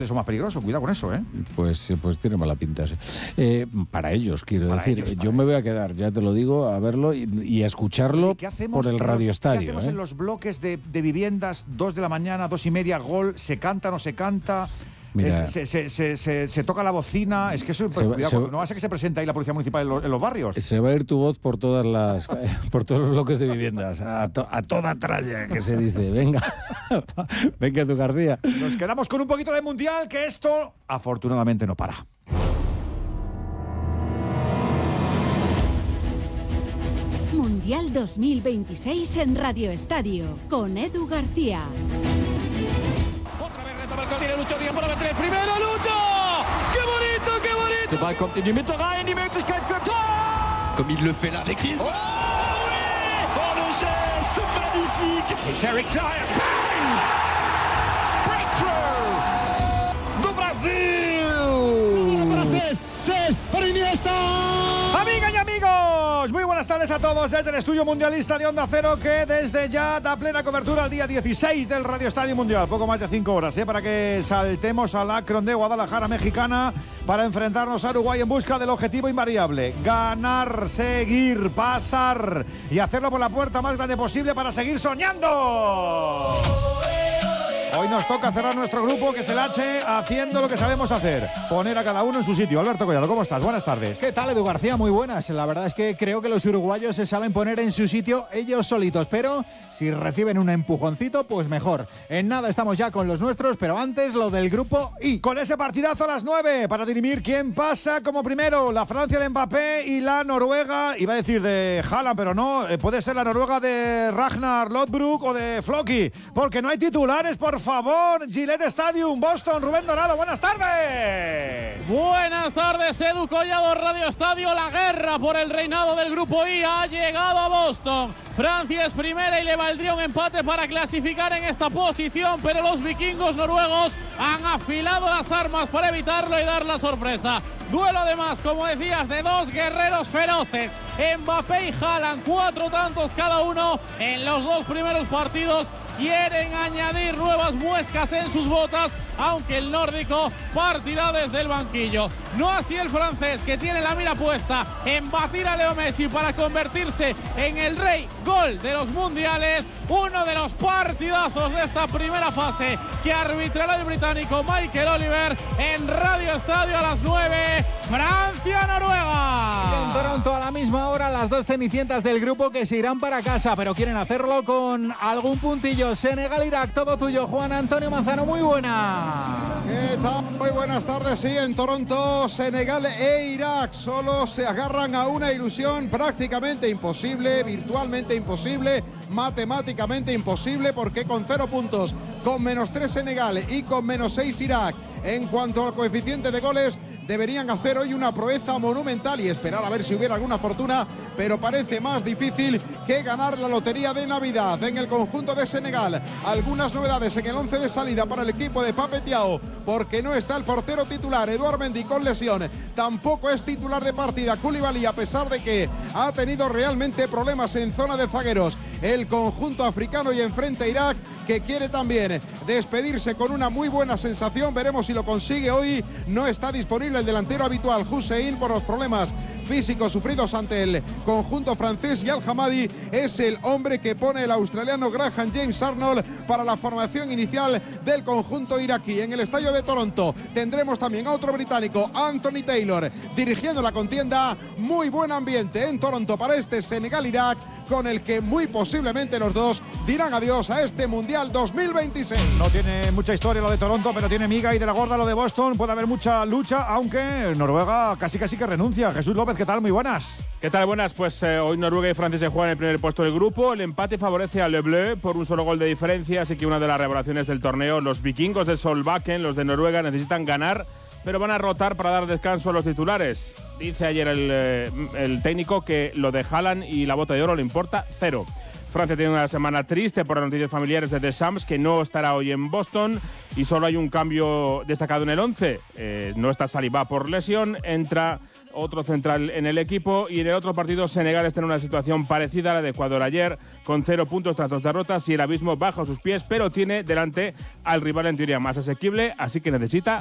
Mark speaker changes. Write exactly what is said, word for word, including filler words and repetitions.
Speaker 1: Eso más peligroso, cuidado con eso, ¿eh?
Speaker 2: Pues, pues tiene mala pinta, sí. Eh, para ellos, quiero
Speaker 1: para
Speaker 2: decir.
Speaker 1: Ellos,
Speaker 2: yo
Speaker 1: para
Speaker 2: me voy a quedar, ya te lo digo, a verlo y, y a escucharlo por el radioestadio.
Speaker 1: ¿Qué hacemos
Speaker 2: ¿eh?
Speaker 1: en los bloques de, de viviendas, dos de la mañana, dos y media, gol, se canta, no se canta?
Speaker 2: Mira,
Speaker 1: es, se, se, se, se, se toca la bocina, es que eso,
Speaker 2: se,
Speaker 1: cuidado,
Speaker 2: se,
Speaker 1: no va a ser que se presente ahí la policía municipal en los, en los barrios.
Speaker 2: Se va a ir tu voz por todas las por todos los bloques de viviendas, a, to, a toda tralla, que se dice. Venga, venga tu García.
Speaker 1: Nos quedamos con un poquito de mundial, que esto afortunadamente no para.
Speaker 3: Mundial dos mil veintiséis en Radio Estadio, con Edu García.
Speaker 4: Tiene Lucho Díaz para meter el primero, Lucho! ¡Qué bonito, qué bonito!
Speaker 5: Der Ball kommt in die Mitte rein, die Möglichkeit für Tor!
Speaker 4: Comme il le fait là avec Griezmann.
Speaker 5: Oh oui!
Speaker 4: Oh, le geste magnifique!
Speaker 5: It's Eric Dyer, bang! Breakthrough!
Speaker 4: Do Brasil!
Speaker 5: Para Cés, Cés, para Iniesta!
Speaker 1: Amigas y amigos, muy buenas tardes a todos desde el estudio mundialista de Onda Cero, que desde ya da plena cobertura al día dieciséis del Radio Estadio Mundial. Poco más de cinco horas, ¿eh? Para que saltemos al Akron de Guadalajara, mexicana, para enfrentarnos a Uruguay en busca del objetivo invariable: ganar, seguir, pasar y hacerlo por la puerta más grande posible para seguir soñando. Hoy nos toca cerrar nuestro grupo, que es el H, haciendo lo que sabemos hacer: poner a cada uno en su sitio. Alberto Collado, ¿cómo estás? Buenas tardes.
Speaker 6: ¿Qué tal, Edu García? Muy buenas. La verdad es que creo que los uruguayos se saben poner en su sitio ellos solitos, pero si reciben un empujoncito, pues mejor. En nada estamos ya con los nuestros, pero antes lo del grupo I.
Speaker 1: Con ese partidazo a las nueve, para dirimir quién pasa como primero: la Francia de Mbappé y la Noruega, iba a decir de Haaland, pero no, puede ser la Noruega de Ragnar Lodbrok o de Floki, porque no hay titulares, por favor. Gillette Stadium, Boston, Rubén Dorado, buenas tardes.
Speaker 7: Buenas tardes, Edu Collado, Radio Estadio. La guerra por el reinado del grupo I ha llegado a Boston. Francia es primera y le valdría un empate para clasificar en esta posición, pero los vikingos noruegos han afilado las armas para evitarlo y dar la sorpresa. Duelo además, como decías, de dos guerreros feroces, Mbappé y Haaland, cuatro tantos cada uno en los dos primeros partidos. Quieren añadir nuevas muescas en sus botas, aunque el nórdico partirá desde el banquillo. No así el francés, que tiene la mira puesta en batir a Leo Messi para convertirse en el rey gol de los mundiales. Uno de los partidazos de esta primera fase que arbitrará el británico Michael Oliver en Radio Estadio a las nueve. Francia-Noruega.
Speaker 6: En Toronto a la misma hora, las dos cenicientas del grupo que se irán para casa, pero quieren hacerlo con algún puntillo. Senegal-Irak, todo tuyo, Juan Antonio Manzano, muy buena.
Speaker 8: ¿Qué tal? Muy buenas tardes. Sí, en Toronto, Senegal e Irak solo se agarran a una ilusión prácticamente imposible, virtualmente imposible, matemáticamente imposible, porque con cero puntos, con menos tres Senegal y con menos seis Irak, en cuanto al coeficiente de goles, deberían hacer hoy una proeza monumental y esperar a ver si hubiera alguna fortuna, pero parece más difícil que ganar la lotería de Navidad en el conjunto de Senegal. Algunas novedades en el once de salida para el equipo de Pape Thiaw, porque no está el portero titular Edouard Mendy con lesión, tampoco es titular de partida Koulibaly, a pesar de que ha tenido realmente problemas en zona de zagueros el conjunto africano, y enfrente a Irak, que quiere también despedirse con una muy buena sensación. Veremos si lo consigue hoy. No está disponible el delantero habitual Hussein por los problemas físicos sufridos ante el conjunto francés, y Al-Hamadi es el hombre que pone el australiano Graham James Arnold para la formación inicial del conjunto iraquí. En el estadio de Toronto tendremos también a otro británico, Anthony Taylor, dirigiendo la contienda. Muy buen ambiente en Toronto para este Senegal-Irak, con el que muy posiblemente los dos dirán adiós a este Mundial dos mil veintiséis.
Speaker 1: No tiene mucha historia lo de Toronto, pero tiene miga, y de la gorda lo de Boston. Puede haber mucha lucha, aunque Noruega casi casi que renuncia. Jesús López, ¿qué tal? Muy buenas.
Speaker 9: ¿Qué tal? Buenas. Pues eh, hoy Noruega y Francia se juegan el primer puesto del grupo. El empate favorece a Le Bleu por un solo gol de diferencia, así que una de las revelaciones del torneo. Los vikingos de Solbakken, los de Noruega, necesitan ganar, pero van a rotar para dar descanso a los titulares. Dice ayer el, eh, el técnico que lo de Haaland y la bota de oro le importa cero. Francia tiene una semana triste por las noticias familiares de Deschamps, que no estará hoy en Boston, y solo hay un cambio destacado en el once. Eh, no está Saliba por lesión, entra otro central en el equipo. Y en el otro partido, Senegal está en una situación parecida a la de Ecuador ayer, con cero puntos tras dos derrotas y el abismo bajo sus pies, pero tiene delante al rival en teoría más asequible, así que necesita